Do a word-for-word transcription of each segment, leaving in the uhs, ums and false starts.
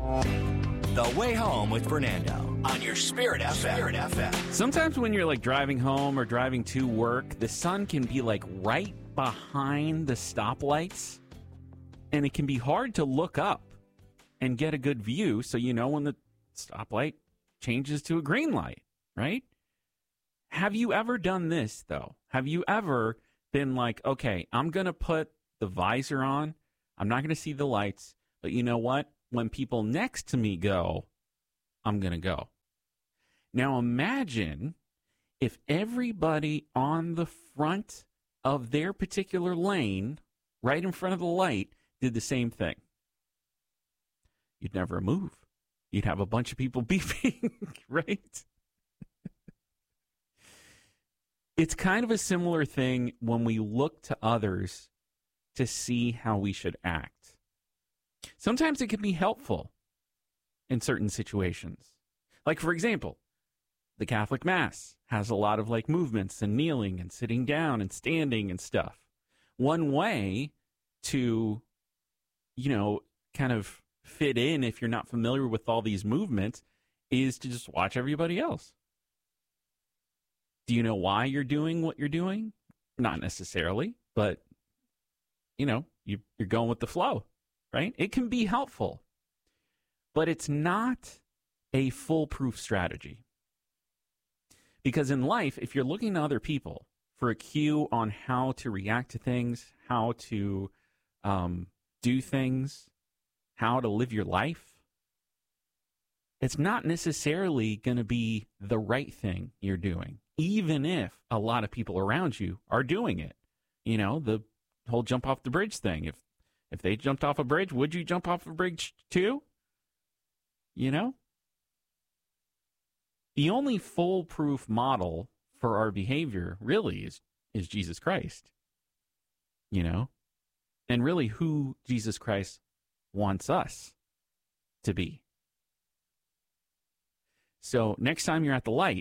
The Way Home with Fernando on your Spirit F M. Spirit F M. Sometimes when you're like driving home or driving to work, the sun can be like right behind the stoplights, and it can be hard to look up and get a good view so you know when the stoplight changes to a green light, right? Have you ever done this, though? Have you ever been like, okay, I'm going to put the visor on. I'm not going to see the lights, but you know what? When people next to me go, I'm going to go. Now imagine if everybody on the front of their particular lane, right in front of the light, did the same thing. You'd never move. You'd have a bunch of people beeping, right? It's kind of a similar thing when we look to others to see how we should act. Sometimes it can be helpful in certain situations. Like, for example, the Catholic Mass has a lot of like movements and kneeling and sitting down and standing and stuff. One way to, you know, kind of fit in if you're not familiar with all these movements is to just watch everybody else. Do you know why you're doing what you're doing? Not necessarily, but, you know, you, you're going with the flow, right? It can be helpful, but it's not a foolproof strategy. Because in life, if you're looking to other people for a cue on how to react to things, how to um, do things, how to live your life, it's not necessarily going to be the right thing you're doing, even if a lot of people around you are doing it. You know, the whole jump off the bridge thing. If if they jumped off a bridge, would you jump off a bridge too? You know? The only foolproof model for our behavior really is, is Jesus Christ. You know? And really who Jesus Christ wants us to be. So next time you're at the light,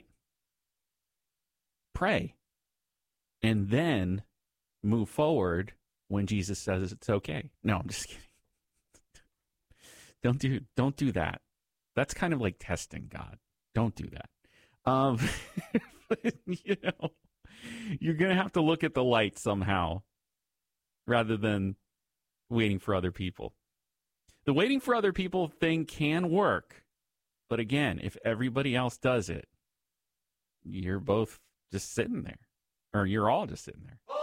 pray, and then move forward when Jesus says it's okay. No, I'm just kidding. Don't do don't do that. That's kind of like testing God. Don't do that. Um, but, you know, you're going to have to look at the light somehow rather than waiting for other people. The waiting for other people thing can work. But again, if everybody else does it, you're both just sitting there. Or you're all just sitting there.